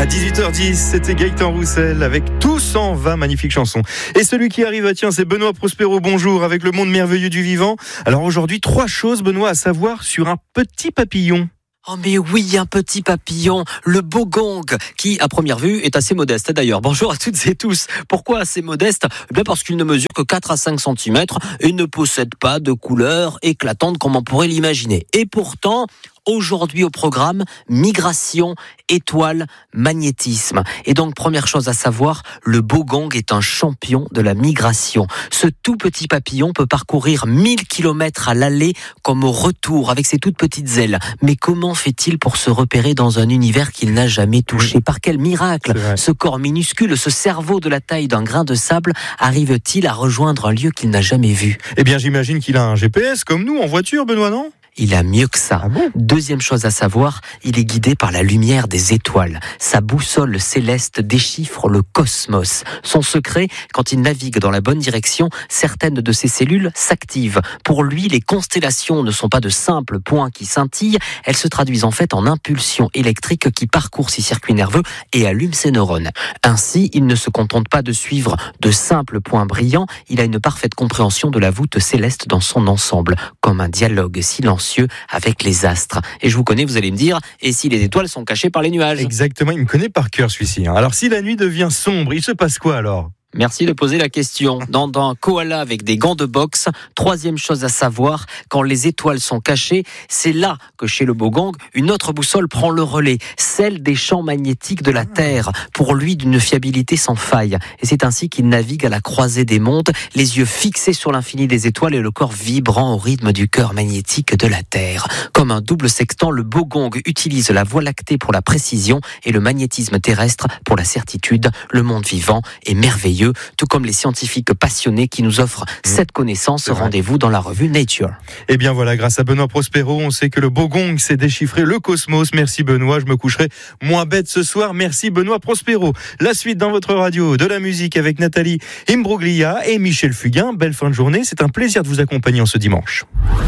À 18h10, c'était Gaëtan Roussel avec Tout s'en va, magnifique chanson. Et celui qui arrive, c'est Benoît Prospero, bonjour, avec le monde merveilleux du vivant. Alors aujourd'hui, 3 choses, Benoît, à savoir sur un petit papillon. Oh mais oui, un petit papillon, le bogong, qui à première vue est assez modeste d'ailleurs. Bonjour à toutes et tous. Pourquoi assez modeste ? Bien parce qu'il ne mesure que 4 à 5 cm et ne possède pas de couleur éclatante comme on pourrait l'imaginer. Et pourtant, aujourd'hui au programme, migration, étoile, magnétisme. Et donc, première chose à savoir, le bogong est un champion de la migration. Ce tout petit papillon peut parcourir 1000 km à l'aller comme au retour avec ses toutes petites ailes. Mais comment fait-il pour se repérer dans un univers qu'il n'a jamais touché ? Par quel miracle ce corps minuscule, ce cerveau de la taille d'un grain de sable, arrive-t-il à rejoindre un lieu qu'il n'a jamais vu ? Eh bien, j'imagine qu'il a un GPS comme nous en voiture, Benoît, non ? Il a mieux que ça. Ah bon ? Deuxième chose à savoir, il est guidé par la lumière des étoiles. Sa boussole céleste déchiffre le cosmos. Son secret, quand il navigue dans la bonne direction, certaines de ses cellules s'activent. Pour lui, les constellations ne sont pas de simples points qui scintillent, elles se traduisent en fait en impulsions électriques qui parcourent ses circuits nerveux et allument ses neurones. Ainsi, il ne se contente pas de suivre de simples points brillants, il a une parfaite compréhension de la voûte céleste dans son ensemble, comme un dialogue silencieux avec les astres. Et je vous connais, vous allez me dire, et si les étoiles sont cachées par les nuages ? Exactement, il me connaît par cœur celui-ci. Alors si la nuit devient sombre, il se passe quoi alors ? Merci de poser la question. Dans un koala avec des gants de boxe, troisième chose à savoir, quand les étoiles sont cachées, c'est là que chez le bogong, une autre boussole prend le relais, celle des champs magnétiques de la Terre, pour lui d'une fiabilité sans faille. Et c'est ainsi qu'il navigue à la croisée des mondes, les yeux fixés sur l'infini des étoiles et le corps vibrant au rythme du cœur magnétique de la Terre. Comme un double sextant, le bogong utilise la Voie lactée pour la précision et le magnétisme terrestre pour la certitude. Le monde vivant est merveilleux, tout comme les scientifiques passionnés qui nous offrent cette connaissance. Rendez-vous dans la revue Nature. Et bien voilà, grâce à Benoît Prospero, on sait que le bogong sait déchiffrer le cosmos. Merci Benoît, je me coucherai moins bête ce soir. Merci Benoît Prospero. La suite dans votre radio, de la musique avec Nathalie Imbroglia et Michel Fugain. Belle fin de journée, c'est un plaisir de vous accompagner en ce dimanche.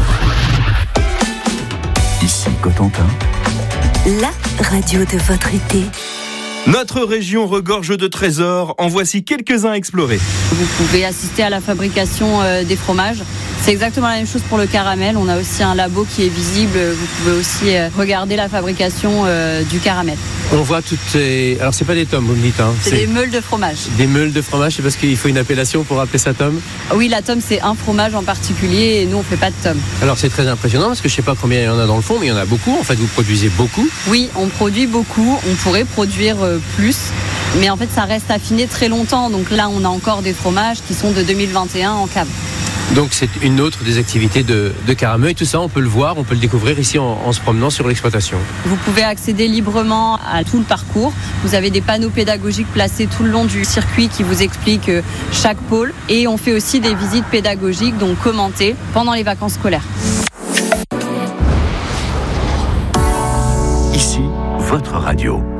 Ici Cotentin, la radio de votre été. Notre région regorge de trésors, en voici quelques-uns à explorer. Vous pouvez assister à la fabrication des fromages. C'est exactement la même chose pour le caramel. On a aussi un labo qui est visible. Vous pouvez aussi regarder la fabrication du caramel. On voit toutes ces... Alors c'est pas des tomes, vous me dites, hein. C'est des meules de fromage. Des meules de fromage, c'est parce qu'il faut une appellation pour appeler ça tome ? Oui, la tome c'est un fromage en particulier et nous on fait pas de tome. Alors c'est très impressionnant parce que je sais pas combien il y en a dans le fond, mais il y en a beaucoup. En fait, vous produisez beaucoup. Oui, on produit beaucoup. On pourrait produire plus. Mais en fait, ça reste affiné très longtemps. Donc là, on a encore des fromages qui sont de 2021 en cave. Donc c'est une autre des activités de Carameux. Et tout ça, on peut le voir, on peut le découvrir ici en se promenant sur l'exploitation. Vous pouvez accéder librement à tout le parcours. Vous avez des panneaux pédagogiques placés tout le long du circuit qui vous expliquent chaque pôle. Et on fait aussi des visites pédagogiques, donc commentées, pendant les vacances scolaires. ici votre radio.